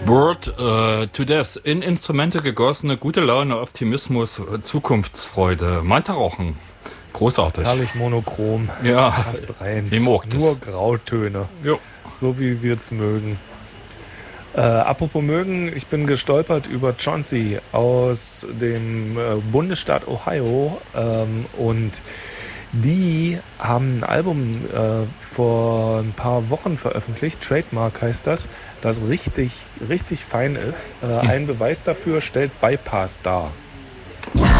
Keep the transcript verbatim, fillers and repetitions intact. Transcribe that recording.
Bored äh, to Death. In Instrumente gegossene, gute Laune, Optimismus, Zukunftsfreude. Meinte Rauchen. Großartig. Herrlich monochrom. Ja, Passt rein. ich mag das. Nur Grautöne. Jo. So wie wir es mögen. Äh, apropos mögen, ich bin gestolpert über Chauncey aus dem äh, Bundesstaat Ohio ähm, und die haben ein Album äh, vor ein paar Wochen veröffentlicht, Trademark heißt das, das richtig, richtig fein ist. Äh, hm. Ein Beweis dafür stellt Bypass dar.